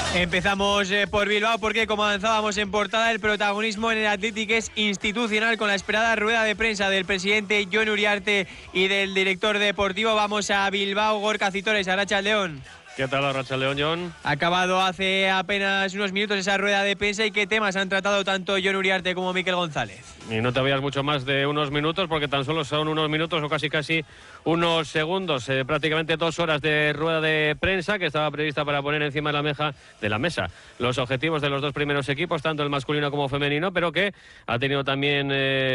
Empezamos por Bilbao porque, como avanzábamos en portada, el protagonismo en el Athletic es institucional, con la esperada rueda de prensa del presidente Jon Uriarte y del director deportivo. Vamos a Bilbao. Gorka Citores, Arratsaldeon. ¿Qué tal, Arratsaldeon, Jon? Ha acabado hace apenas unos minutos esa rueda de prensa. ¿Y qué temas han tratado tanto Jon Uriarte como Mikel González? Y no te vayas mucho más de unos minutos, porque tan solo son unos minutos o casi unos segundos, prácticamente 2 horas de rueda de prensa que estaba prevista para poner encima de la mesa los objetivos de los dos primeros equipos, tanto el masculino como femenino, pero que ha tenido también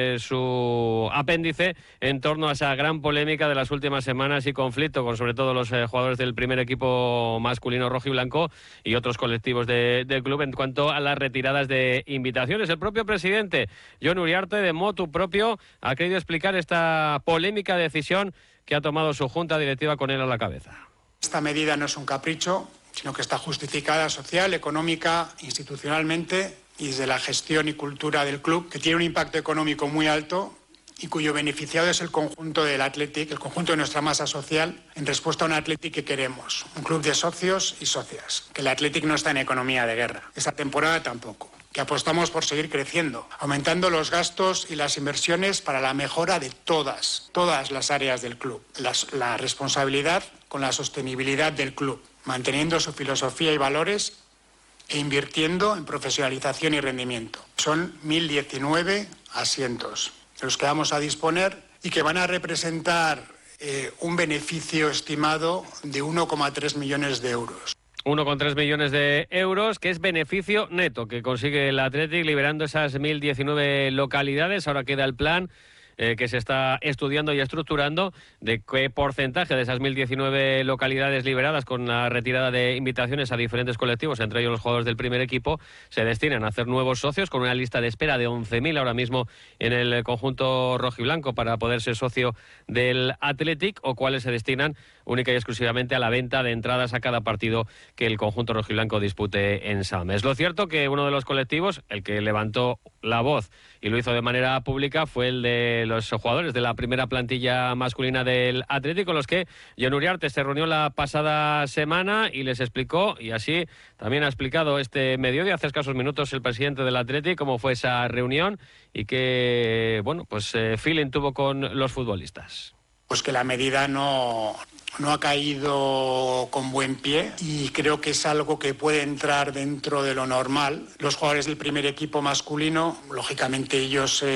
su apéndice en torno a esa gran polémica de las últimas semanas y conflicto con sobre todo los jugadores del primer equipo masculino rojo y blanco y otros colectivos del club en cuanto a las retiradas de invitaciones. El propio presidente, Jon Uriarte, de motu propio, ha querido explicar esta polémica decisión que ha tomado su junta directiva con él a la cabeza. Esta medida no es un capricho, sino que está justificada social, económica, institucionalmente y desde la gestión y cultura del club, que tiene un impacto económico muy alto y cuyo beneficiado es el conjunto del Athletic, el conjunto de nuestra masa social, en respuesta a un Athletic que queremos, un club de socios y socias, que el Athletic no está en economía de guerra, esta temporada tampoco, que apostamos por seguir creciendo, aumentando los gastos y las inversiones para la mejora de todas las áreas del club, la responsabilidad con la sostenibilidad del club, manteniendo su filosofía y valores e invirtiendo en profesionalización y rendimiento. Son 1.019 asientos de los que vamos a disponer y que van a representar un beneficio estimado de 1,3 millones de euros. 1,3 millones de euros, que es beneficio neto que consigue el Athletic liberando esas 1.019 localidades. Ahora queda el plan que se está estudiando y estructurando de qué porcentaje de esas 1.019 localidades liberadas con la retirada de invitaciones a diferentes colectivos, entre ellos los jugadores del primer equipo, se destinan a hacer nuevos socios, con una lista de espera de 11.000 ahora mismo en el conjunto rojiblanco para poder ser socio del Athletic, o cuáles se destinan única y exclusivamente a la venta de entradas a cada partido que el conjunto rojiblanco dispute en Samés. Lo cierto que uno de los colectivos, el que levantó la voz y lo hizo de manera pública, fue el de los jugadores de la primera plantilla masculina del Athletic, con los que Jon Uriarte se reunió la pasada semana y les explicó, y así también ha explicado este mediodía, hace escasos minutos, el presidente del Athletic, cómo fue esa reunión y qué feeling tuvo con los futbolistas. Pues que la medida no ha caído con buen pie y creo que es algo que puede entrar dentro de lo normal. Los jugadores del primer equipo masculino, lógicamente ellos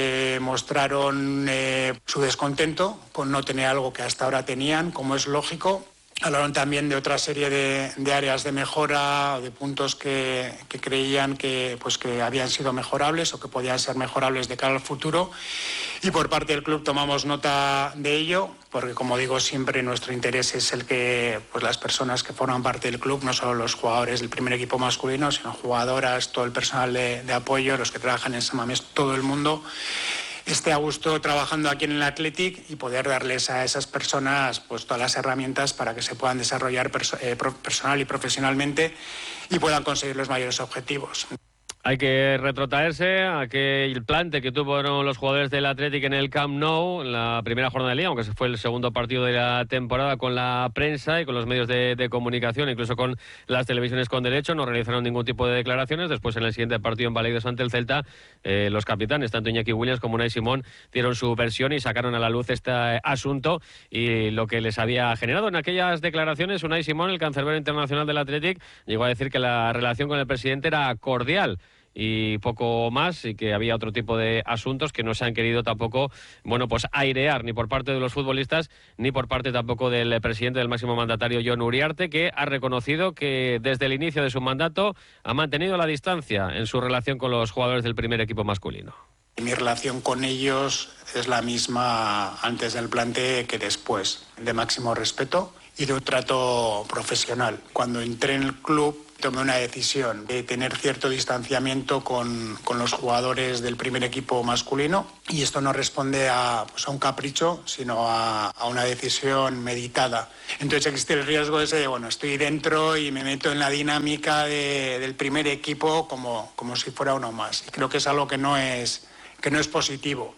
mostraron su descontento con no tener algo que hasta ahora tenían, como es lógico. Hablaron también de otra serie de áreas de mejora o de puntos que creían que habían sido mejorables o que podían ser mejorables de cara al futuro. Y por parte del club tomamos nota de ello, porque como digo siempre, nuestro interés es el que las personas que forman parte del club, no solo los jugadores del primer equipo masculino, sino jugadoras, todo el personal de apoyo, los que trabajan en San Mamés, todo el mundo, esté a gusto trabajando aquí en el Athletic y poder darles a esas personas todas las herramientas para que se puedan desarrollar personal y profesionalmente y puedan conseguir los mayores objetivos. Hay que retrotraerse a aquel plante que tuvieron los jugadores del Athletic en el Camp Nou en la primera jornada de Liga, aunque se fue el segundo partido de la temporada, con la prensa y con los medios de comunicación, incluso con las televisiones con derecho. No realizaron ningún tipo de declaraciones. Después, en el siguiente partido en Baleidos ante el Celta, los capitanes, tanto Iñaki Williams como Unai Simón, dieron su versión y sacaron a la luz este asunto y lo que les había generado. En aquellas declaraciones, Unai Simón, el cancerbero internacional del Athletic, llegó a decir que la relación con el presidente era cordial y poco más, y que había otro tipo de asuntos que no se han querido tampoco airear ni por parte de los futbolistas ni por parte tampoco del presidente, del máximo mandatario Jon Uriarte, que ha reconocido que desde el inicio de su mandato ha mantenido la distancia en su relación con los jugadores del primer equipo masculino. Mi relación con ellos es la misma antes del plante que después, de máximo respeto y de un trato profesional. Cuando entré en el club tomé una decisión de tener cierto distanciamiento con los jugadores del primer equipo masculino, y esto no responde a un capricho, sino a una decisión meditada. Entonces existe el riesgo ese de, estoy dentro y me meto en la dinámica del primer equipo como si fuera uno más. Y creo que es algo que no es positivo.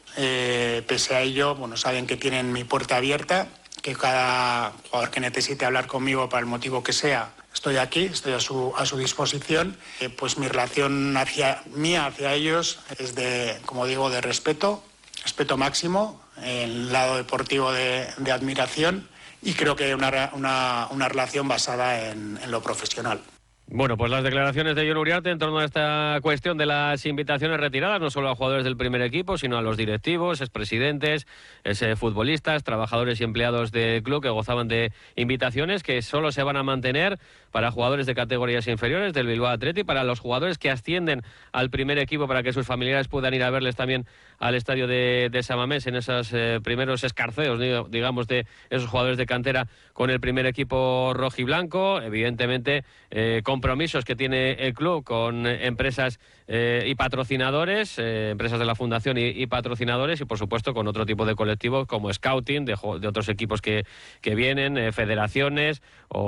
Pese a ello, saben que tienen mi puerta abierta, que cada jugador que necesite hablar conmigo, para el motivo que sea, estoy aquí, estoy a su disposición. Pues mi relación hacia ellos es como digo, de respeto máximo, el lado deportivo de admiración, y creo que una relación basada en lo profesional. Bueno, pues las declaraciones de Jon Uriarte en torno a esta cuestión de las invitaciones retiradas, no solo a jugadores del primer equipo, sino a los directivos, expresidentes, futbolistas, trabajadores y empleados del club que gozaban de invitaciones que solo se van a mantener para jugadores de categorías inferiores del Bilbao Athletic, para los jugadores que ascienden al primer equipo, para que sus familiares puedan ir a verles también al estadio de San Mamés en esos primeros escarceos, digamos, de esos jugadores de cantera con el primer equipo rojiblanco. Evidentemente, compromisos que tiene el club con empresas y patrocinadores, empresas de la fundación y patrocinadores, y por supuesto con otro tipo de colectivos como scouting de otros equipos que vienen, federaciones,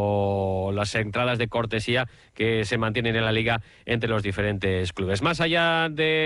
o las entradas de cortesía que se mantienen en la liga entre los diferentes clubes. Más allá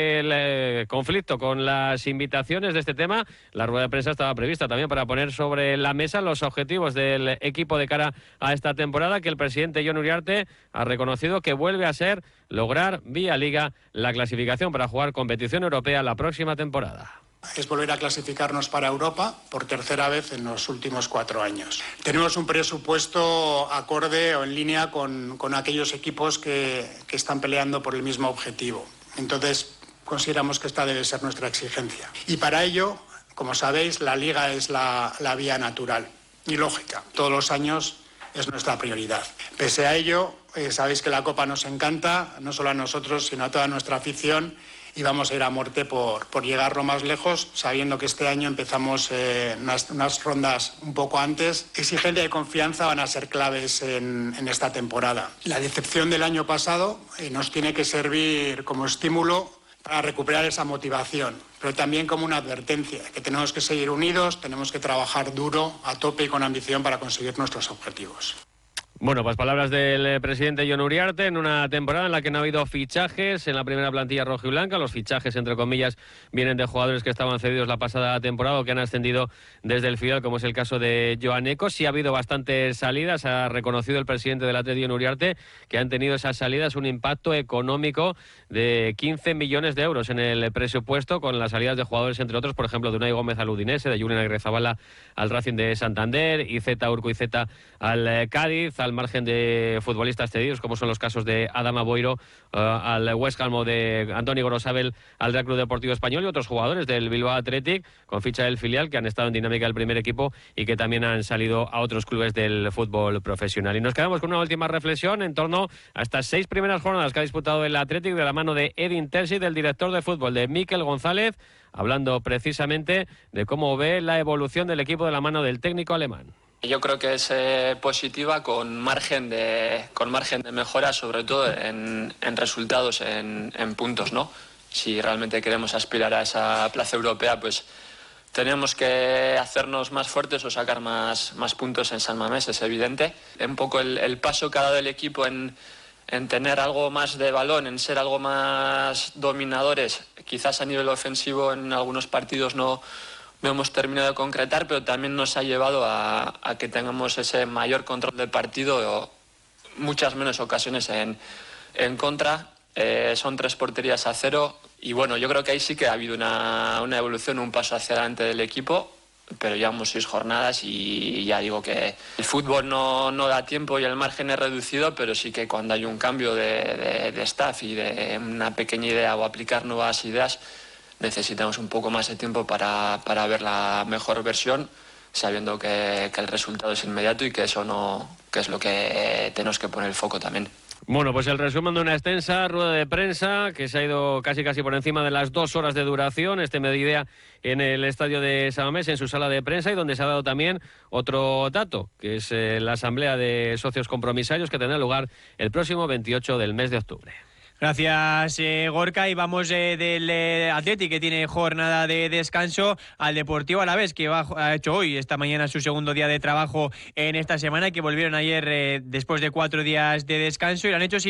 del conflicto con las invitaciones de este tema, la rueda de prensa estaba prevista también para poner sobre la mesa los objetivos del equipo de cara a esta temporada, que el presidente Jon Uriarte ha reconocido que vuelve a ser lograr vía Liga la clasificación para jugar competición europea la próxima temporada. Es volver a clasificarnos para Europa por tercera vez en los últimos 4 años. Tenemos un presupuesto acorde o en línea con aquellos equipos que están peleando por el mismo objetivo. Entonces, consideramos que esta debe ser nuestra exigencia. Y para ello, como sabéis, la Liga es la vía natural y lógica. Todos los años es nuestra prioridad. Pese a ello, sabéis que la Copa nos encanta, no solo a nosotros, sino a toda nuestra afición, y vamos a ir a muerte por llegar lo más lejos, sabiendo que este año empezamos unas rondas un poco antes. Exigencia y confianza van a ser claves en esta temporada. La decepción del año pasado nos tiene que servir como estímulo para recuperar esa motivación, pero también como una advertencia, que tenemos que seguir unidos, tenemos que trabajar duro, a tope y con ambición para conseguir nuestros objetivos. Bueno, pues palabras del presidente Jon Uriarte en una temporada en la que no ha habido fichajes en la primera plantilla rojiblanca. Los fichajes, entre comillas, vienen de jugadores que estaban cedidos la pasada temporada o que han ascendido desde el filial, como es el caso de Joan Ecos. Sí ha habido bastantes salidas. Ha reconocido el presidente del Athletic, Jon Uriarte, que han tenido esas salidas un impacto económico de 15 millones de euros en el presupuesto, con las salidas de jugadores, entre otros, por ejemplo, de Unai Gómez al Udinese, de Julen Agirrezabala al Racing de Santander, Izeta Urkuzeta al Cádiz, al margen de futbolistas cedidos, como son los casos de Adama Boiro al West Ham, o de Antoni Gorosabel al Real Club Deportivo Español, y otros jugadores del Bilbao Athletic con ficha del filial que han estado en dinámica del primer equipo y que también han salido a otros clubes del fútbol profesional. Y nos quedamos con una última reflexión en torno a estas 6 primeras jornadas que ha disputado el Athletic, de la mano de Edin Terzic, del director de fútbol, de Mikel González, hablando precisamente de cómo ve la evolución del equipo de la mano del técnico alemán. Yo creo que es positiva, con margen de mejora, sobre todo en resultados, en puntos, ¿no? Si realmente queremos aspirar a esa plaza europea, pues tenemos que hacernos más fuertes o sacar más puntos en San Mamés, es evidente. Un poco el paso que ha dado el equipo en tener algo más de balón, en ser algo más dominadores, quizás a nivel ofensivo en algunos partidos no hemos terminado de concretar, pero también nos ha llevado a que tengamos ese mayor control del partido, o muchas menos ocasiones en contra. Son 3 porterías a 0 y bueno, yo creo que ahí sí que ha habido una evolución, un paso hacia adelante del equipo, pero llevamos 6 jornadas y ya digo que el fútbol no da tiempo y el margen es reducido, pero sí que cuando hay un cambio de staff y de una pequeña idea o aplicar nuevas ideas, necesitamos un poco más de tiempo para ver la mejor versión, sabiendo que el resultado es inmediato y que eso que es lo que tenemos que poner el foco también. Bueno, pues el resumen de una extensa rueda de prensa que se ha ido casi por encima de las 2 horas de duración, este mediodía en el estadio de San Mamés, en su sala de prensa, y donde se ha dado también otro dato, que es la asamblea de socios compromisarios que tendrá lugar el próximo 28 del mes de octubre. Gracias, Gorka. Y vamos del Athletic, que tiene jornada de descanso, al Deportivo Alavés, que ha hecho hoy, esta mañana, su segundo día de trabajo en esta semana, que volvieron ayer después de 4 días de descanso, y lo han hecho sin